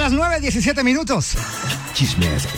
las 9:17. Chismes.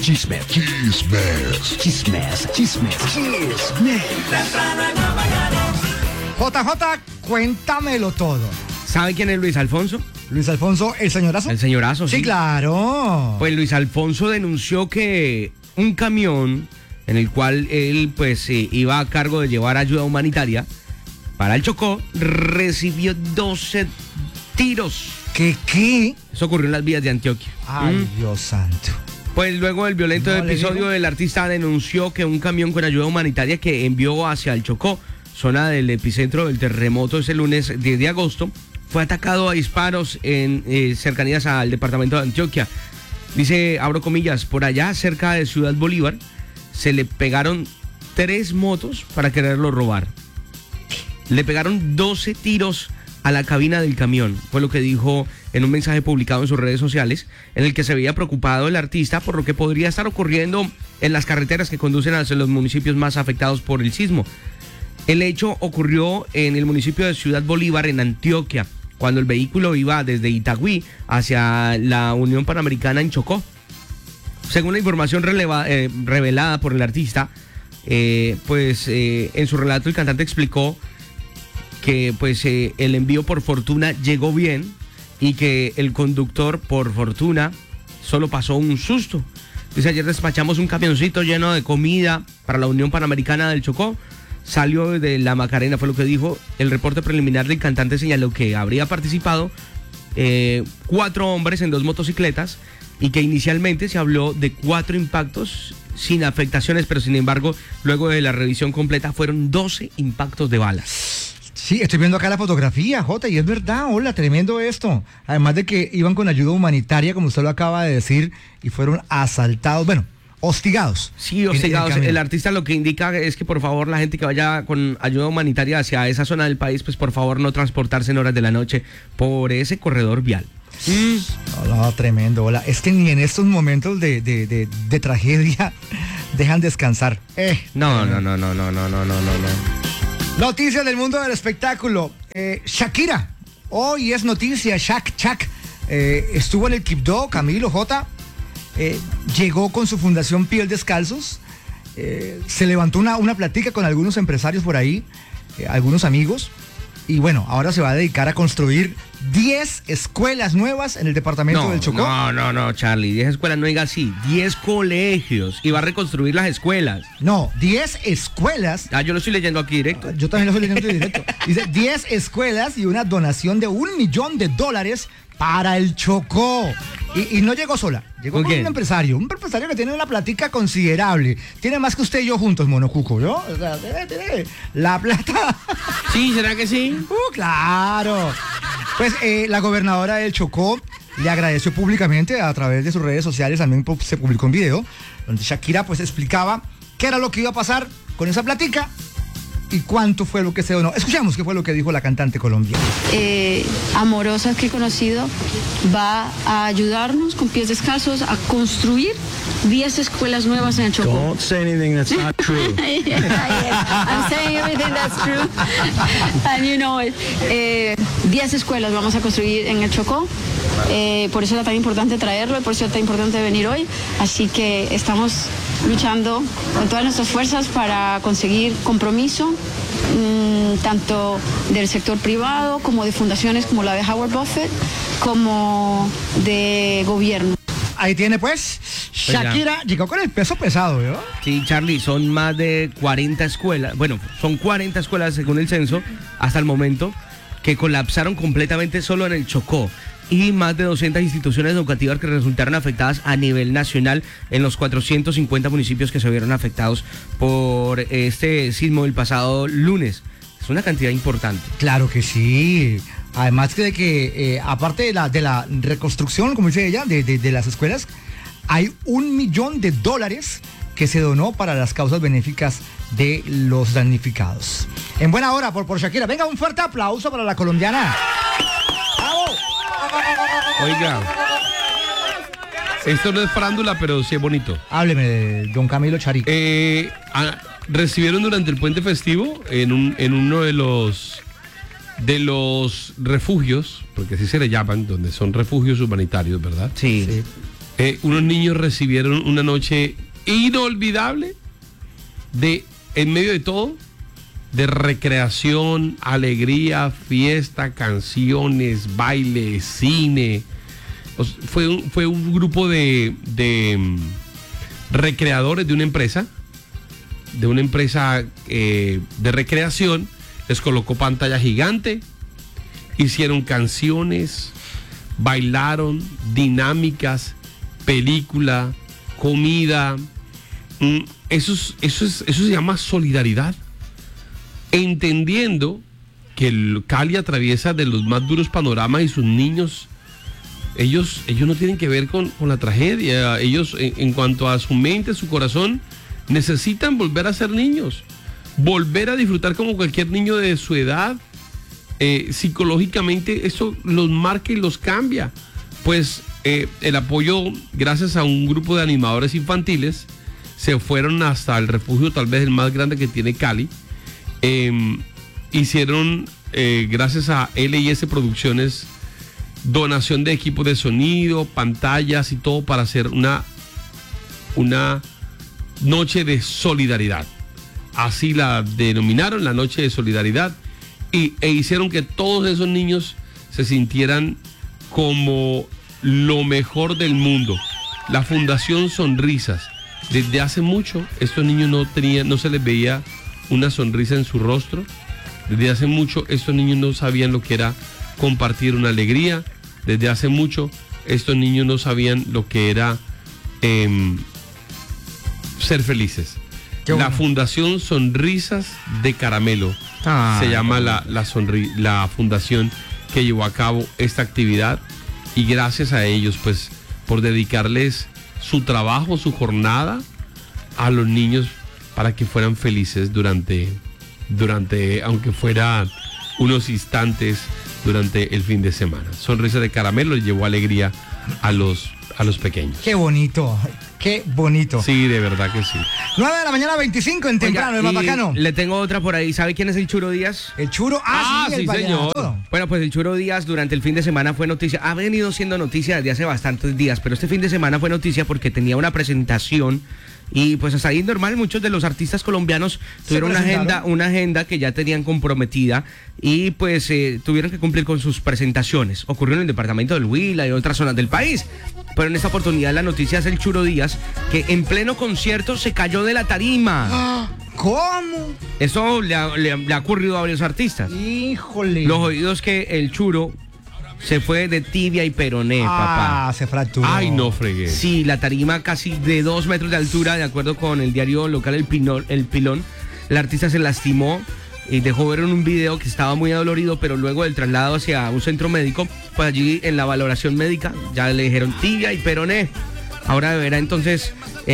JJ, cuéntamelo todo. ¿Sabe quién es Luis Alfonso? Luis Alfonso, ¿el señorazo? El señorazo, sí. Sí, claro. Pues Luis Alfonso denunció que un camión en el cual él pues iba a cargo de llevar ayuda humanitaria para el Chocó recibió 12 tiros. ¿Qué? Eso ocurrió en las vías de Antioquia. Ay, Dios santo. Pues luego del violento episodio, el artista denunció que un camión con ayuda humanitaria que envió hacia el Chocó, zona del epicentro del terremoto ese lunes 10 de agosto, fue atacado a disparos en cercanías al departamento de Antioquia. Dice, abro comillas, por allá cerca de Ciudad Bolívar se le pegaron 3 motos para quererlo robar. Le pegaron 12 tiros a la cabina del camión, fue lo que dijo en un mensaje publicado en sus redes sociales, en el que se veía preocupado el artista por lo que podría estar ocurriendo en las carreteras que conducen hacia los municipios más afectados por el sismo. El hecho ocurrió en el municipio de Ciudad Bolívar, en Antioquia, cuando el vehículo iba desde Itagüí hacia la Unión Panamericana en Chocó. Según la información revelada por el artista, en su relato el cantante explicó que el envío por fortuna llegó bien y que el conductor por fortuna solo pasó un susto. Dice, ayer despachamos un camioncito lleno de comida para la Unión Panamericana del Chocó. Salió de la Macarena, fue lo que dijo. El reporte preliminar del cantante señaló que habría participado 4 hombres en 2 motocicletas y que inicialmente se habló de 4 impactos sin afectaciones, pero sin embargo, luego de la revisión completa fueron 12 impactos de balas. Sí, estoy viendo acá la fotografía, Jota, y es verdad, hola, tremendo esto. Además de que iban con ayuda humanitaria, como usted lo acaba de decir, y fueron asaltados, hostigados. Sí, hostigados. El artista lo que indica es que por favor la gente que vaya con ayuda humanitaria hacia esa zona del país, pues por favor no transportarse en horas de la noche por ese corredor vial. No, tremendo, hola. Es que ni en estos momentos de tragedia dejan descansar. No. Noticias del mundo del espectáculo. Shakira, hoy es noticia. Shak estuvo en el Quibdó, Camilo J. Llegó con su fundación Piel Descalzos. Se levantó una plática con algunos empresarios por ahí, algunos amigos. Y bueno, ahora se va a dedicar a construir 10 escuelas nuevas en el departamento del Chocó. No, Charlie, 10 escuelas, no diga así, 10 colegios, y va a reconstruir las escuelas. No, 10 escuelas. Yo lo estoy leyendo aquí directo. Yo también lo estoy leyendo directo. Dice 10 escuelas y una donación de $1 millón para el Chocó. Y no llegó sola, llegó con un empresario que tiene una platica considerable. Tiene más que usted y yo juntos, Monocuco, ¿no? O sea, tiene la plata. Sí, ¿será que sí? Claro. Pues la gobernadora del Chocó le agradeció públicamente a través de sus redes sociales. También se publicó un video donde Shakira pues explicaba qué era lo que iba a pasar con esa platica y cuánto fue lo que se donó. Escuchemos qué fue lo que dijo la cantante colombiana. Amorosa que he conocido va a ayudarnos con Pies Descalzos a construir 10 escuelas nuevas en el Chocó. Don't say anything that's not true. I'm saying everything that's true. And you know it. 10 escuelas vamos a construir en el Chocó. Por eso era tan importante traerlo y por eso era tan importante venir hoy. Así que estamos luchando con todas nuestras fuerzas para conseguir compromiso, tanto del sector privado como de fundaciones como la de Howard Buffett, como de gobierno. Ahí tiene pues, Shakira llegó con el peso pesado, ¿no? Sí, Charlie, son más de 40 escuelas, son 40 escuelas según el censo hasta el momento, que colapsaron completamente solo en el Chocó, y más de 200 instituciones educativas que resultaron afectadas a nivel nacional en los 450 municipios que se vieron afectados por este sismo del pasado lunes. Es una cantidad importante. Claro que sí. Además de que, aparte de la reconstrucción, como dice ella, de las escuelas, hay $1 millón que se donó para las causas benéficas de los damnificados. En buena hora por Shakira. Venga, un fuerte aplauso para la colombiana. ¡Bravo! Oiga, esto no es farándula, pero sí es bonito. Hábleme de don Camilo Charico. Recibieron durante el puente festivo en uno de los de los refugios, porque así se le llaman, donde son refugios humanitarios, ¿verdad? Sí. Unos niños recibieron una noche inolvidable en medio de todo, de recreación, alegría, fiesta, canciones, baile, cine. Fue un grupo de recreadores de una empresa de recreación. Les colocó pantalla gigante, hicieron canciones, bailaron, dinámicas, película, comida. Eso se llama solidaridad. Entendiendo que el Cali atraviesa de los más duros panoramas y sus niños, ellos no tienen que ver con la tragedia. Ellos, en cuanto a su mente, su corazón, necesitan volver a ser niños, volver a disfrutar como cualquier niño de su edad. Psicológicamente eso los marca y los cambia. Pues el apoyo, gracias a un grupo de animadores infantiles, se fueron hasta el refugio, tal vez el más grande que tiene Cali. Hicieron, gracias a LS Producciones, donación de equipos de sonido, pantallas y todo para hacer una noche de solidaridad. Así la denominaron, la noche de solidaridad, e hicieron que todos esos niños se sintieran como lo mejor del mundo. La Fundación Sonrisas, desde hace mucho estos niños no se les veía una sonrisa en su rostro. Desde hace mucho estos niños no sabían lo que era compartir una alegría. Desde hace mucho estos niños no sabían lo que era ser felices. La Fundación Sonrisas de Caramelo se llama la fundación que llevó a cabo esta actividad, y gracias a ellos, pues, por dedicarles su trabajo, su jornada a los niños para que fueran felices durante aunque fueran unos instantes durante el fin de semana. Sonrisa de Caramelo llevó alegría a los pequeños. Qué bonito, qué bonito. Sí, de verdad que sí. 9 de la mañana, 25 en temprano, el más bacano. Le tengo otra por ahí. ¿Sabe quién es el Churo Díaz? El Churo, sí, el señor. Bueno, pues el Churo Díaz durante el fin de semana fue noticia. Ha venido siendo noticia desde hace bastantes días, pero este fin de semana fue noticia porque tenía una presentación. Y pues hasta ahí normal, muchos de los artistas colombianos tuvieron una agenda que ya tenían comprometida, y pues tuvieron que cumplir con sus presentaciones. Ocurrió en el departamento del Huila y en otras zonas del país. Pero en esta oportunidad la noticia es el Churo Díaz, que en pleno concierto se cayó de la tarima. ¿Cómo? Eso le ha ocurrido a varios artistas. Híjole. Los oídos que el Churo se fue de tibia y peroné, papá. Se fracturó. Ay, no fregué. Sí, la tarima casi de 2 metros de altura, de acuerdo con el diario local El Pilón. El artista se lastimó y dejó ver en un video que estaba muy adolorido, pero luego del traslado hacia un centro médico, pues allí en la valoración médica ya le dijeron tibia y peroné. Ahora deberá entonces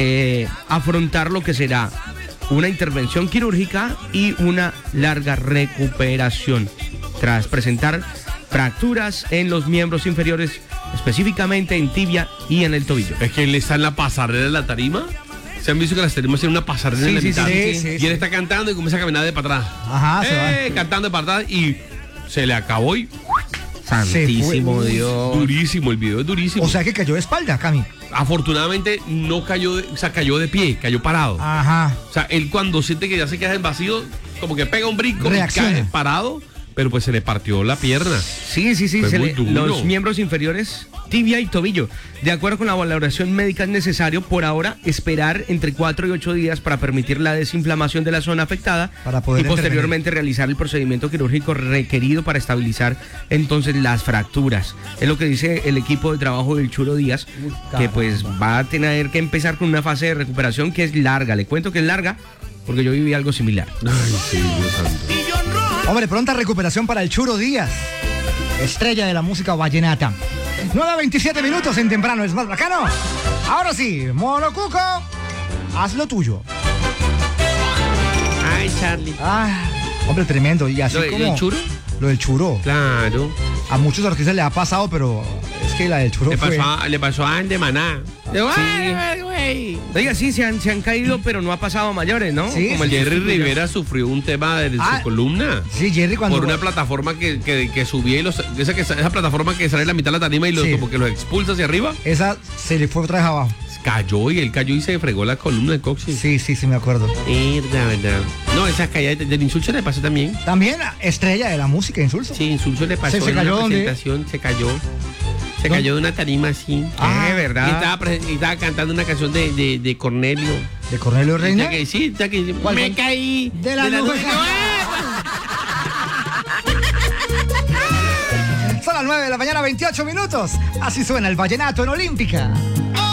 afrontar lo que será una intervención quirúrgica y una larga recuperación tras presentar fracturas en los miembros inferiores, específicamente en tibia y en el tobillo. Es que él está en la pasarela de la tarima. ¿Se han visto que las tarimas tienen una pasarela en la mitad? Sí, y él está cantando y comienza a caminar de para atrás. Ajá, se va. Cantando de para atrás y se le acabó y... Santísimo Dios. Durísimo, el video es durísimo. O sea que cayó de espalda, Cami. Afortunadamente no cayó, cayó de pie, cayó parado. Ajá. O sea, él cuando siente que ya se queda en vacío, como que pega un brinco, reacciona, cae parado, pero pues se le partió la pierna. Sí, Fue muy duro. los miembros inferiores, tibia y tobillo. De acuerdo con la valoración médica, es necesario por ahora esperar entre 4 y 8 días para permitir la desinflamación de la zona afectada, para poder y posteriormente realizar el procedimiento quirúrgico requerido para estabilizar entonces las fracturas. Es lo que dice el equipo de trabajo del Churo Díaz, que pues va a tener que empezar con una fase de recuperación que es larga. Le cuento que es larga porque yo viví algo similar. Ay, sí, Dios santo. Hombre, pronta recuperación para el Churo Díaz, estrella de la música vallenata. 9:27 minutos en temprano, es más bacano. Ahora sí, Monocuco, haz lo tuyo. Ay, Charlie. Hombre, tremendo. Y así ¿Lo como del Churo? Lo del Churo. Claro. A muchos artistas le ha pasado, pero es que la del Churo le pasó a Ande Maná. Oiga, sí, se han caído, pero no ha pasado a mayores, ¿no? Sí, Como el Jerry Rivera sufrió un tema de su columna. Sí, Jerry cuando... Por una plataforma que subía y esa plataforma que sale en la mitad de la tarima y como que los expulsa hacia arriba. Esa se le fue otra vez abajo. Cayó y él cayó y se fregó la columna de Coxy. Sí, me acuerdo. Verdad. No, esa caída del Insulso le pasó también. También estrella de la música, Insulso. Sí, Insulso le pasó se en cayó una presentación, se cayó. Se cayó de una tarima así. ¿verdad? Y estaba cantando una canción de Cornelio. ¿De Cornelio Reina? Sí, me caí de la nube. Son las 9 de la mañana, 28 minutos. Así suena el vallenato en Olímpica.